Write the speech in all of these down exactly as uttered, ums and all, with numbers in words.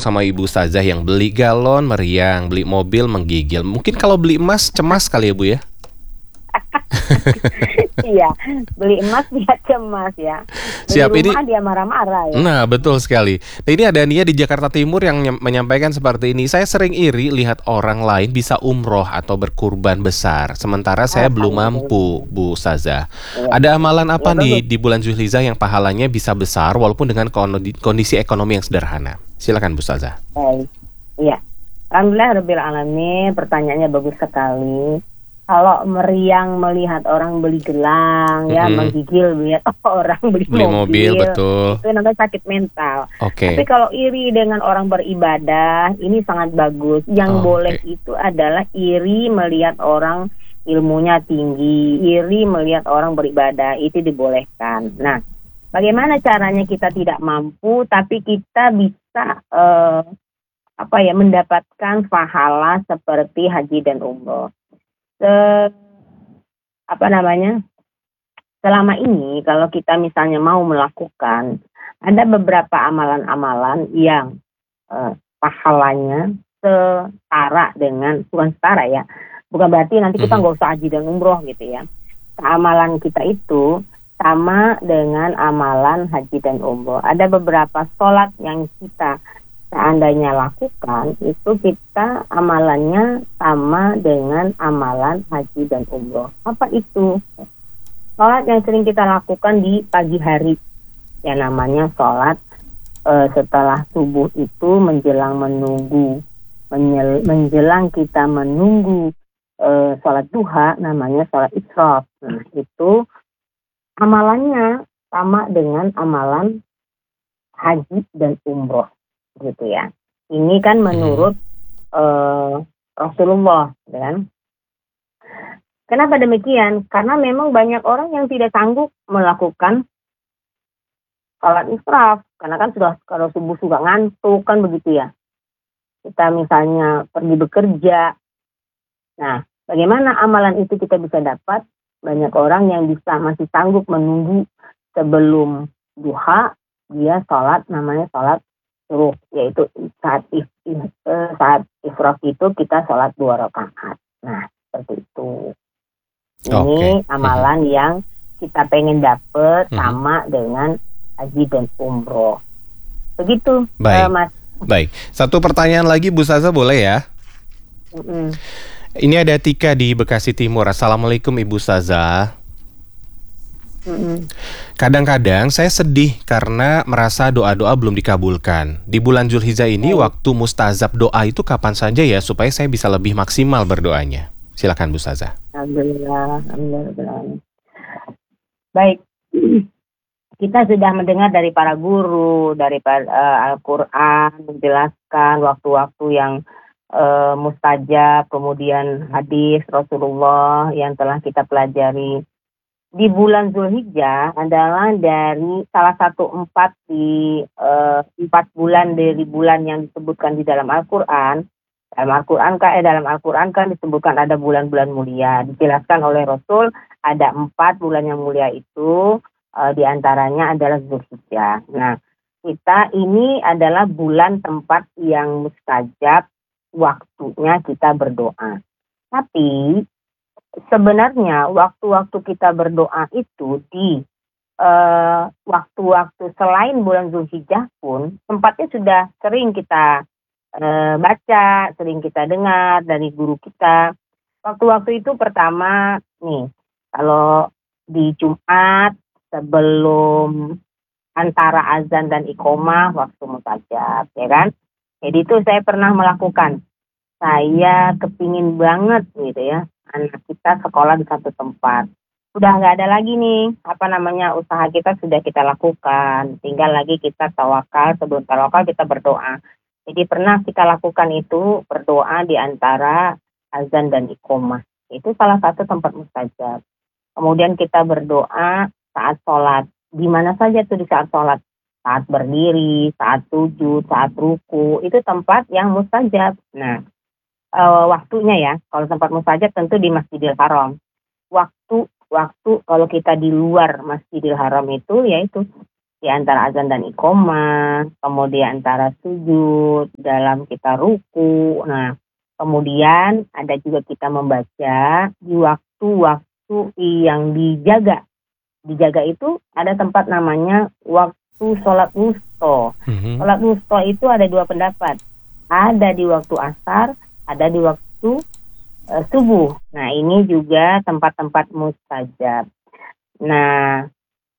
sama Ibu Ustazah yang beli galon meriang, beli mobil menggigil. Mungkin kalau beli emas cemas kali ya Bu ya? Iya, beli emas dia cemas ya. Beli Siap ini. rumah dia marah-marah ya. Nah, betul sekali. Nah, ini ada Nia di Jakarta Timur yang nyam- menyampaikan seperti ini. Saya sering iri lihat orang lain bisa umroh atau berkurban besar, sementara saya belum mampu, Alhamdulillah. Bu Ustazah. Iya, Ada amalan ya apa nih bagus. di bulan Zulhijjah yang pahalanya bisa besar walaupun dengan kondi- kondisi ekonomi yang sederhana? Silakan Bu Ustazah. Baik. Iya. Alhamdulillah Rabbil Alamin, pertanyaannya bagus sekali. Kalau meriang melihat orang beli gelang, ya Mm-mm. menggigil lihat orang beli, Beli mobil, mobil, betul. itu namanya sakit mental. Oke. Tapi kalau iri dengan orang beribadah, ini sangat bagus. Yang Oh, boleh oke. itu adalah iri melihat orang ilmunya tinggi, iri melihat orang beribadah, itu dibolehkan. Nah, bagaimana caranya kita tidak mampu, tapi kita bisa eh, apa ya mendapatkan pahala seperti haji dan umroh. Se- apa namanya? Selama ini kalau kita misalnya mau melakukan, ada beberapa amalan-amalan yang eh, pahalanya setara dengan, bukan setara ya, bukan berarti nanti kita Mhm. nggak usah haji dan umroh gitu ya. Amalan kita itu sama dengan amalan haji dan umroh. Ada beberapa sholat yang kita seandainya lakukan, itu kita amalannya sama dengan amalan haji dan umroh. Apa itu? Sholat yang sering kita lakukan di pagi hari, yang namanya sholat e, setelah subuh itu menjelang menunggu, menyel, menjelang kita menunggu e, sholat duha, namanya sholat isyraq. Nah, itu amalannya sama dengan amalan haji dan umroh, gitu ya. Ini kan menurut uh, Rasulullah, kan? Kenapa demikian? Karena memang banyak orang yang tidak sanggup melakukan sholat israf, karena kan sudah kalau subuh suka ngantuk kan begitu ya. Kita misalnya pergi bekerja. Nah, bagaimana amalan itu kita bisa dapat? Banyak orang yang bisa masih sanggup menunggu sebelum duha, dia sholat namanya sholat suruh, yaitu saat if, if, saat ifraq itu kita sholat dua rakaat. Nah, seperti itu. Ini Oke. amalan yang kita pengen dapet Mhm. sama dengan haji dan umroh. Begitu, Baik. eh, Mas. Baik. Satu pertanyaan lagi Bu Ustazah boleh ya? Mm-mm. Ini ada Tika di Bekasi Timur. Assalamualaikum Ibu Ustazah. Mm-mm. Kadang-kadang saya sedih karena merasa doa-doa belum dikabulkan. Di bulan Zulhijjah ini Baik. waktu mustajab doa itu kapan saja ya supaya saya bisa lebih maksimal berdoanya? Silakan Bu Ustazah. Alhamdulillah, alhamdulillah. Baik, kita sudah mendengar dari para guru, dari uh, Al-Quran menjelaskan waktu-waktu yang uh, mustajab, kemudian hadis Rasulullah yang telah kita pelajari. Di bulan Zulhijjah adalah dari salah satu empat di uh, empat bulan dari bulan yang disebutkan di dalam Al-Quran. Dalam Al-Quran kan, eh, dalam Al-Quran kan disebutkan ada bulan-bulan mulia. Dijelaskan oleh Rasul ada empat bulan yang mulia itu, uh, diantaranya adalah Zulhijjah. Nah, kita ini adalah bulan tempat yang mustajab waktunya kita berdoa. Tapi sebenarnya waktu-waktu kita berdoa itu di uh, waktu-waktu selain bulan Zulhijjah pun tempatnya sudah sering kita uh, baca, sering kita dengar dari guru kita. Waktu-waktu itu pertama nih, kalau di Jumat sebelum antara azan dan iqomah waktu mustajab, ya kan? Jadi itu saya pernah melakukan. Saya kepingin banget gitu ya, anak kita sekolah di satu tempat. Udah nggak ada lagi nih, apa namanya, usaha kita sudah kita lakukan. Tinggal lagi kita tawakal, sebelum tawakal kita berdoa. Jadi pernah kita lakukan itu, berdoa di antara azan dan iqomah. Itu salah satu tempat mustajab. Kemudian kita berdoa saat sholat. Di mana saja tuh di saat sholat. Saat berdiri, saat sujud, saat ruku. Itu tempat yang mustajab. Nah, Uh, waktunya ya, kalau tempat mustajab tentu di Masjidil Haram. Waktu waktu kalau kita di luar Masjidil Haram itu yaitu di antara azan dan iqomah, kemudian antara sujud, dalam kita ruku. Nah, kemudian ada juga kita membaca di waktu-waktu yang dijaga. Dijaga itu ada tempat namanya waktu sholat wusto. Mhm. Sholat wusto itu ada dua pendapat. Ada di waktu asar, ada di waktu uh, subuh. Nah, ini juga tempat-tempat mustajab. Nah,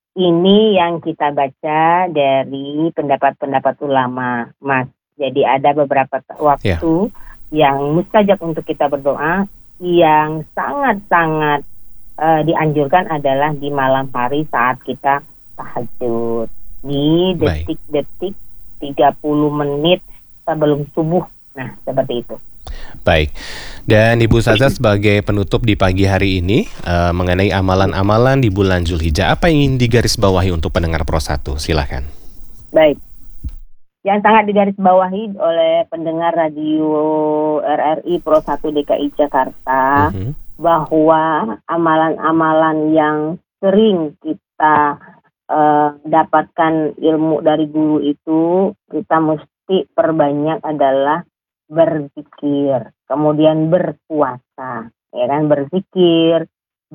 ini yang kita baca dari pendapat-pendapat ulama, Mas. Jadi ada beberapa waktu yeah. yang mustajab untuk kita berdoa, yang sangat-sangat uh, dianjurkan adalah di malam hari saat kita tahajud. Di detik-detik tiga puluh menit sebelum subuh. Nah, seperti itu. Baik, dan Ibu Ustazah sebagai penutup di pagi hari ini uh, mengenai amalan-amalan di bulan Zulhijjah, apa yang ingin digarisbawahi untuk pendengar Pro satu? Silahkan. Baik, yang sangat digarisbawahi oleh pendengar radio R R I Pro satu D K I Jakarta, uh-huh. bahwa amalan-amalan yang sering kita uh, dapatkan ilmu dari guru itu, kita mesti perbanyak adalah berzikir, kemudian berpuasa, ya kan, berzikir,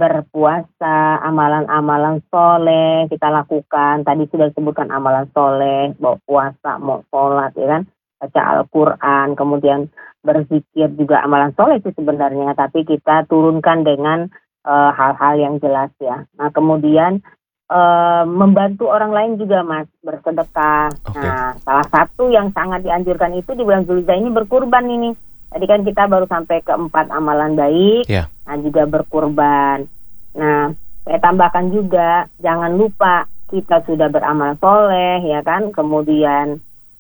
berpuasa, amalan-amalan soleh kita lakukan. Tadi sudah disebutkan amalan soleh, mau puasa, mau sholat, ya kan, baca Al-Quran, kemudian berzikir juga amalan soleh itu sebenarnya, tapi kita turunkan dengan uh, hal-hal yang jelas ya. Nah, kemudian Uh, membantu orang lain juga, Mas, bersedekah. Okay. Nah, salah satu yang sangat dianjurkan itu di bulan Zulhijjah ini berkurban ini. Tadi kan kita baru sampai ke empat amalan baik, yeah. nah juga berkurban. Nah, saya tambahkan juga, jangan lupa kita sudah beramal soleh, ya kan, kemudian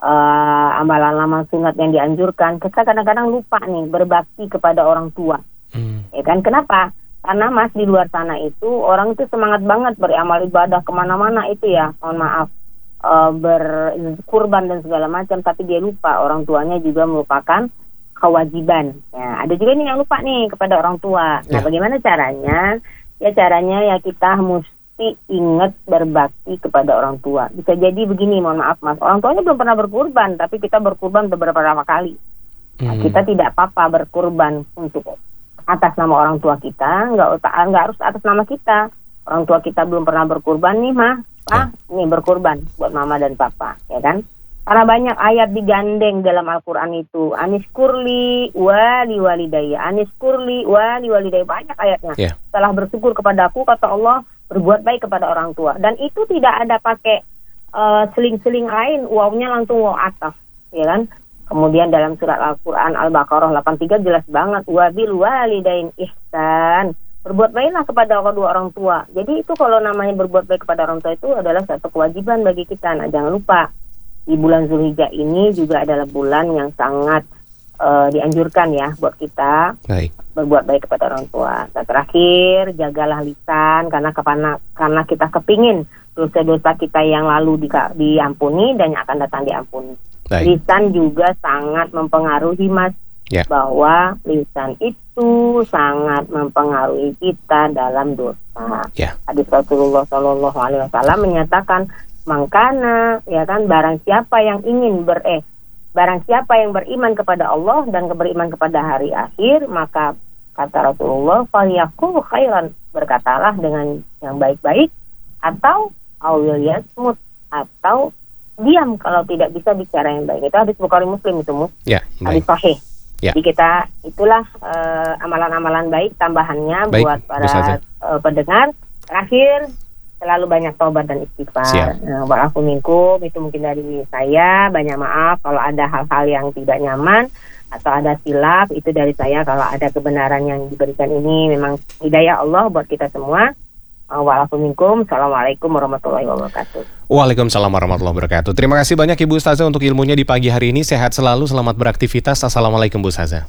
uh, amalan-amalan sunat yang dianjurkan. Kita kadang-kadang lupa nih berbakti kepada orang tua, mm. ya kan? Kenapa? Karena, Mas, di luar sana itu orang itu semangat banget beramal ibadah kemana-mana itu ya, mohon maaf, e, berkurban dan segala macam, tapi dia lupa orang tuanya juga merupakan kewajiban. Ya, ada juga nih yang lupa nih kepada orang tua. Nah, ya. Bagaimana caranya? Ya caranya ya kita mesti ingat berbakti kepada orang tua. Bisa jadi begini, mohon maaf, Mas, orang tuanya belum pernah berkurban, tapi kita berkurban beberapa kali. Nah, hmm. kita tidak apa-apa berkurban untuk atas nama orang tua kita, nggak nggak harus atas nama kita. Orang tua kita belum pernah berkurban nih, mah, ah, ya. Nih berkurban buat mama dan papa, ya kan? Karena banyak ayat digandeng dalam Al-Quran itu. Anis kurli wali walidayya, anis kurli wali walidayya, banyak ayatnya. Yeah. Setelah bersyukur kepada aku, kata Allah, berbuat baik kepada orang tua. Dan itu tidak ada pakai uh, seling-seling lain, wawnya langsung waw atas, ya kan? Kemudian dalam surat Al-Quran Al-Baqarah delapan puluh tiga jelas banget, wabil walidain ihsan, berbuat baiklah kepada kedua orang tua. Jadi itu kalau namanya berbuat baik kepada orang tua itu adalah satu kewajiban bagi kita. Nah, jangan lupa di bulan Zulhijjah ini juga adalah bulan yang sangat uh, dianjurkan ya buat kita baik. berbuat baik kepada orang tua. Nah, terakhir, jagalah lisan, karena kepana, karena kita kepingin dosa-dosa kita yang lalu di, diampuni dan yang akan datang diampuni. Baik. Lisan juga sangat mempengaruhi, Mas, ya. Bahwa lisan itu sangat mempengaruhi kita dalam dosa. Ya. Hadis Rasulullah Shallallahu Alaihi Wasallam menyatakan, mangkana, ya kan, barang siapa yang ingin ber eh barang siapa yang beriman kepada Allah dan beriman kepada hari akhir, maka kata Rasulullah, falyaqul khairan, berkatalah dengan yang baik-baik, atau awil yasmut, atau diam kalau tidak bisa bicara yang baik. Itu hadis Bukhari Muslim itu, Mus. Ya, hadis sahih. Ya. Jadi kita itulah uh, amalan-amalan baik tambahannya baik, buat para uh, pendengar. Terakhir, selalu banyak taubat dan istighfar. Nah, wa'afu minkum, itu mungkin dari saya. Banyak maaf kalau ada hal-hal yang tidak nyaman atau ada silap, itu dari saya. Kalau ada kebenaran yang diberikan ini memang hidayah Allah buat kita semua. Wa'afu minkum. Assalamualaikum warahmatullahi wabarakatuh. Waalaikumsalam warahmatullahi wabarakatuh. Terima kasih banyak Ibu Ustazah untuk ilmunya di pagi hari ini. Sehat selalu, selamat beraktivitas. Assalamualaikum Bu Ustazah.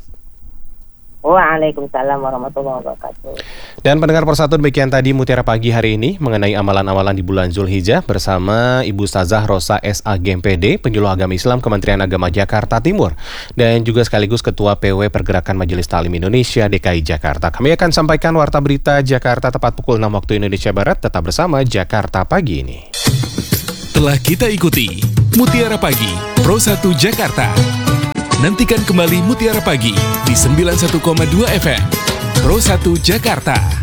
Waalaikumsalam warahmatullahi wabarakatuh. Dan pendengar Persatu, demikian tadi Mutiara Pagi hari ini mengenai amalan-amalan di bulan Zulhijjah bersama Ibu Ustazah Rosa S A G M P D, Penyuluh Agama Islam Kementerian Agama Jakarta Timur, dan juga sekaligus Ketua P W Pergerakan Majelis Ta'lim Indonesia D K I Jakarta. Kami akan sampaikan Warta Berita Jakarta tepat pukul enam waktu Indonesia Barat. Tetap bersama Jakarta Pagi ini. telah kita ikuti Mutiara Pagi Pro satu Jakarta. Nantikan kembali Mutiara Pagi di sembilan puluh satu koma dua F M Pro satu Jakarta.